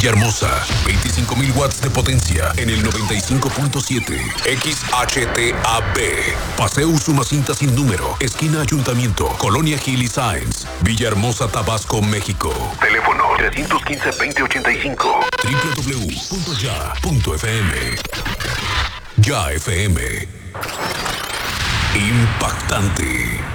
Villahermosa, 25,000 watts de potencia en el 95.7. XHTAB. Paseo Usumacinta sin número, esquina Ayuntamiento, Colonia Gil y Sáenz, Villahermosa, Tabasco, México. Teléfono 315-2085. www.ya.fm. Ya FM. Impactante.